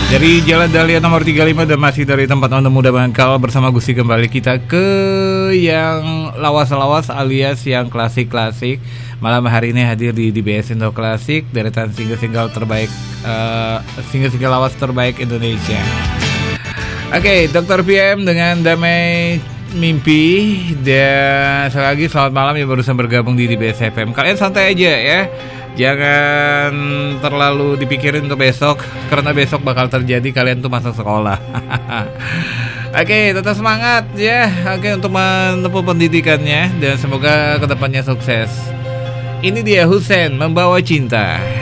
Dari Jalan Dahlia nomor 35 dan masih dari tempat Anda muda Bangkal bersama Gusti kembali kita ke yang lawas-lawas alias yang klasik-klasik. Malam hari ini hadir di DBS Indo Klasik deretan single-single terbaik single-single lawas terbaik Indonesia. Oke, Dr. PM dengan Damai Mimpi. Dan sekali lagi selamat malam yang barusan bergabung di DBS FM. Kalian santai aja ya. Jangan terlalu dipikirin untuk besok, karena besok bakal terjadi kalian tuh masuk sekolah. Oke, tetap semangat ya. Oke, untuk menempuh pendidikannya dan semoga kedepannya sukses. Ini dia Hussein Membawa Cinta.